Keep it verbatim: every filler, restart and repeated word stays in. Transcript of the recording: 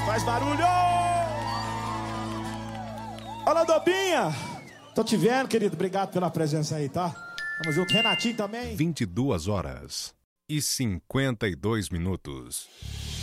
Faz barulho! Olá, Dobinha! Tô te vendo, querido. Obrigado pela presença aí, tá? Tamo junto. Renatinho também. vinte e duas horas e cinquenta e dois minutos.